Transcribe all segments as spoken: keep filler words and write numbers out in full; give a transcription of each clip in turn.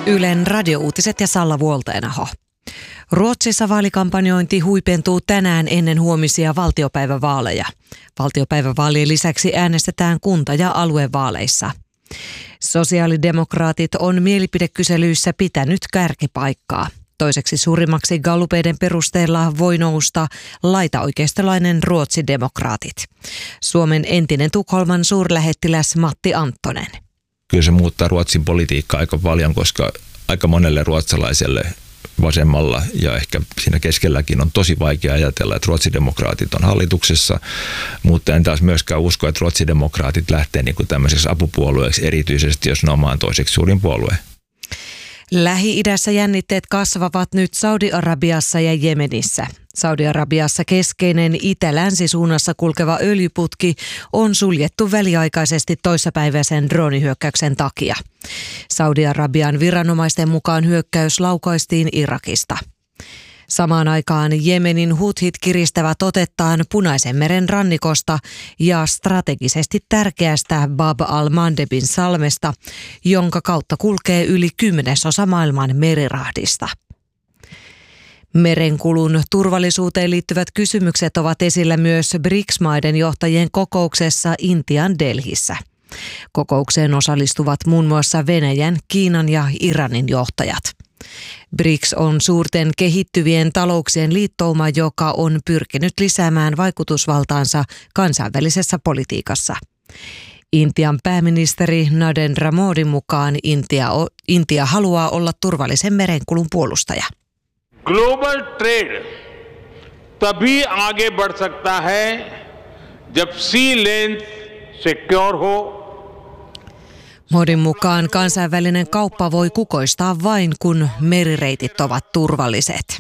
Ylen radiouutiset ja Salla Vuolteenaho. Ruotsissa vaalikampanjointi huipentuu tänään ennen huomisia valtiopäivävaaleja. Valtiopäivävaalien lisäksi äänestetään kunta- ja aluevaaleissa. Sosiaalidemokraatit on mielipidekyselyissä pitänyt kärkipaikkaa. Toiseksi suurimmaksi gallupeiden perusteella voi nousta laitaoikeistolainen ruotsidemokraatit. Suomen entinen Tukholman suurlähettiläs Matti Anttonen. Kyllä se muuttaa Ruotsin politiikkaa aika paljon, koska aika monelle ruotsalaiselle vasemmalla ja ehkä siinä keskelläkin on tosi vaikea ajatella, että ruotsidemokraatit on hallituksessa, mutta en taas myöskään usko, että ruotsidemokraatit lähtee niin kuin tämmöiseksi apupuolueeksi, erityisesti jos ne on maan toiseksi suurin puolue. Lähi-idässä jännitteet kasvavat nyt Saudi-Arabiassa ja Jemenissä. Saudi-Arabiassa keskeinen itä-länsisuunnassa kulkeva öljyputki on suljettu väliaikaisesti toissapäiväisen droonihyökkäyksen takia. Saudi-Arabian viranomaisten mukaan hyökkäys laukaistiin Irakista. Samaan aikaan Jemenin huthit kiristävät otettaan Punaisen meren rannikosta ja strategisesti tärkeästä Bab al-Mandebin salmesta, jonka kautta kulkee yli kymmenesosa maailman merirahdista. Merenkulun turvallisuuteen liittyvät kysymykset ovat esillä myös B R I C S-maiden johtajien kokouksessa Intian Delhissä. Kokoukseen osallistuvat muun muassa Venäjän, Kiinan ja Iranin johtajat. B R I C S on suurten kehittyvien talouksien liittouma, joka on pyrkinyt lisäämään vaikutusvaltaansa kansainvälisessä politiikassa. Intian pääministeri Narendra Modin mukaan Intia, Intia haluaa olla turvallisen merenkulun puolustaja. Global trade तभी आगे बढ़ सकता है जब सी लेन सिक्योर हो. Modin mukaan kansainvälinen kauppa voi kukoistaa vain, kun merireitit ovat turvalliset.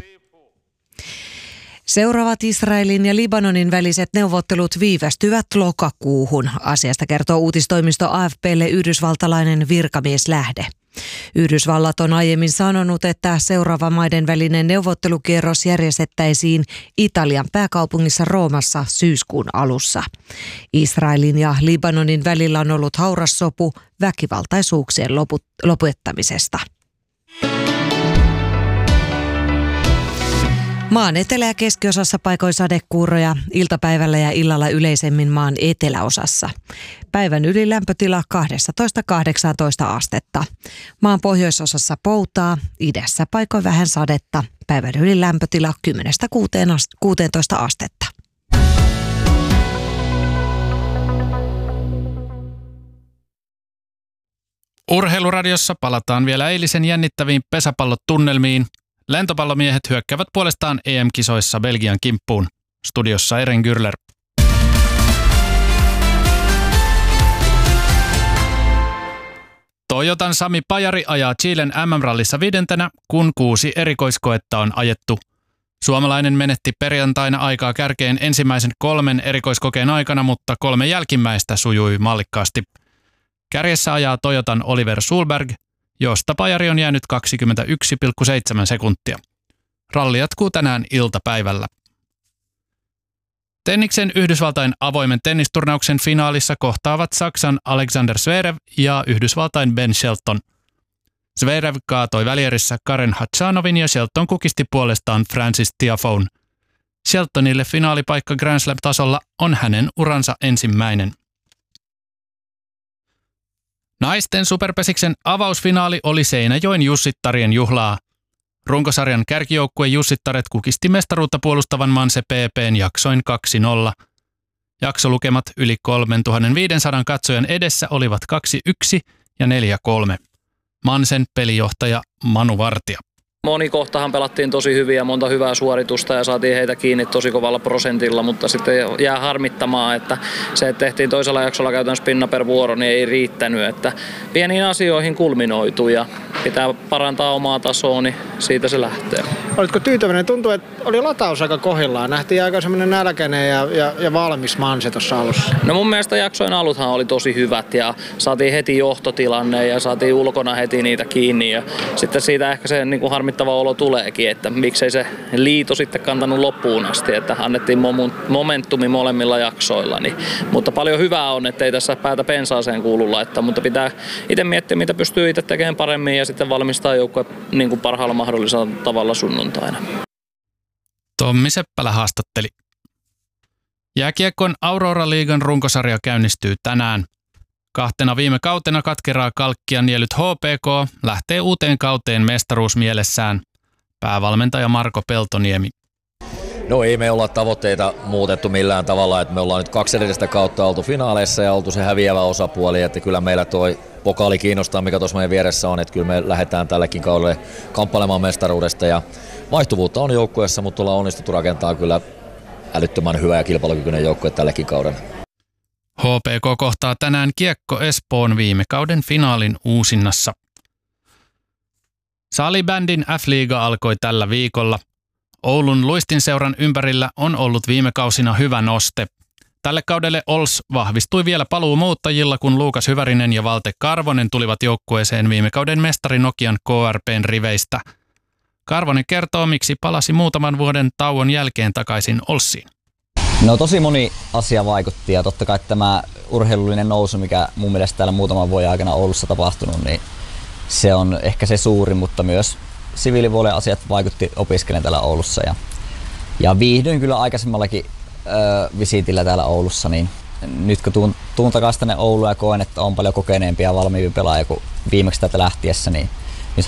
Seuraavat Israelin ja Libanonin väliset neuvottelut viivästyvät lokakuuhun. Asiasta kertoo uutistoimisto A F P:lle yhdysvaltalainen virkamieslähde. Yhdysvallat on aiemmin sanonut, että seuraava maiden välinen neuvottelukierros järjestettäisiin Italian pääkaupungissa Roomassa syyskuun alussa. Israelin ja Libanonin välillä on ollut hauras sopu väkivaltaisuuksien lopettamisesta. Maan etelä- ja keskiosassa paikoin sadekuuroja, iltapäivällä ja illalla yleisemmin maan eteläosassa. Päivän ylilämpötila kaksitoista kahdeksantoista astetta. Maan pohjoisosassa poutaa, idässä paikoin vähän sadetta. Päivän ylilämpötila kymmenestä kuuteentoista astetta. Urheiluradiossa palataan vielä eilisen jännittäviin pesäpallotunnelmiin. Lentopallomiehet hyökkäävät puolestaan E M-kisoissa Belgian kimppuun. Studiossa Eren Gürler. Toyotan Sami Pajari ajaa Chilen M M-rallissa viidentenä, kun kuusi erikoiskoetta on ajettu. Suomalainen menetti perjantaina aikaa kärkeen ensimmäisen kolmen erikoiskokeen aikana, mutta kolme jälkimmäistä sujui mallikkaasti. Kärjessä ajaa Toyotan Oliver Solberg, josta Pajari on jäänyt kaksikymmentäyksi pilkku seitsemän sekuntia. Ralli jatkuu tänään iltapäivällä. Tenniksen Yhdysvaltain avoimen tennisturnauksen finaalissa kohtaavat Saksan Alexander Zverev ja Yhdysvaltain Ben Shelton. Zverev kaatoi välierissä Karen Khachanovin ja Shelton kukisti puolestaan Francis Tiafoen. Sheltonille finaalipaikka Grand Slam-tasolla on hänen uransa ensimmäinen. Naisten superpesiksen avausfinaali oli Seinäjoen Jussittarien juhlaa. Runkosarjan kärkijoukkue Jussittaret kukisti mestaruutta puolustavan Manse P P:n jaksoin kaksi nolla. Jaksolukemat yli kolmetuhattaviisisataa katsojan edessä olivat kaksi yksi ja neljä kolme. Mansen pelijohtaja Manu Vartija. Monikohtahan pelattiin tosi hyvin ja monta hyvää suoritusta ja saatiin heitä kiinni tosi kovalla prosentilla, mutta sitten jää harmittamaan, että se, että tehtiin toisella jaksolla käytännössä pinna per vuoro, niin ei riittänyt. Että pieniin asioihin kulminoitu ja pitää parantaa omaa tasoa, niin siitä se lähtee. Olitko tyytyväinen? Tuntuu, että oli lataus aika kohdillaan. Nähtiin aika semmoinen nälkäinen ja, ja, ja valmis Manse tuossa alussa. No mun mielestä jaksojen aluthan oli tosi hyvät ja saatiin heti johtotilanne ja saatiin ulkona heti niitä kiinni. Ja sitten siitä ehkä se niin kuin harmittava olo tuleekin, että miksei se liito sitten kantanut loppuun asti, että annettiin momentumi molemmilla jaksoilla. Niin. Mutta paljon hyvää on, ettei tässä päätä pensaaseen kuulu laittaa, mutta pitää itse miettiä, mitä pystyy itse tekemään paremmin ja sitten valmistaa joukkue niin kuin parhaalla mahdollisella tavalla sunnuntaina. Tommi Seppälä haastatteli. Jääkiekon Aurora-liigan runkosarja käynnistyy tänään. Kahtena viime kautena katkeraa kalkkia nielyt H P K lähtee uuteen kauteen mestaruusmielessään. Päävalmentaja Marko Peltoniemi. No ei me olla tavoitteita muutettu millään tavalla, että me ollaan nyt kaksi edellistä kautta oltu finaaleissa ja oltu se häviävä osapuoli, että kyllä meillä toi pokaali kiinnostaa, mikä tuossa meidän vieressä on, että kyllä me lähdetään tälläkin kaudelle kamppailemaan mestaruudesta ja vaihtuvuutta on joukkueessa, mutta ollaan onnistuttu rakentaa kyllä älyttömän hyvä ja kilpailukykyinen joukkue tälläkin kaudella. H P K kohtaa tänään Kiekko Espoon viime kauden finaalin uusinnassa. Salibändin F-liiga alkoi tällä viikolla. Oulun luistinseuran ympärillä on ollut viime kausina hyvä noste. Tälle kaudelle Ols vahvistui vielä paluumuuttajilla, kun Luukas Hyvärinen ja Valte Karvonen tulivat joukkueeseen viime kauden mestari Nokian K R P:n riveistä. Karvonen kertoo, miksi palasi muutaman vuoden tauon jälkeen takaisin Olssiin. No tosi moni asia vaikutti ja totta kai tämä urheilullinen nousu, mikä mun mielestä täällä muutaman vuoden aikana Oulussa tapahtunut, niin se on ehkä se suuri, mutta myös siviilipuolen asiat vaikutti opiskelen täällä Oulussa ja, ja viihdyin kyllä aikaisemmallakin ö, visiitillä täällä Oulussa, niin nyt kun tuun, tuun takaisin tänne Ouluun ja koen, että on paljon kokeneempia ja valmiimpia pelaajia kuin viimeksi täältä lähtiessä, niin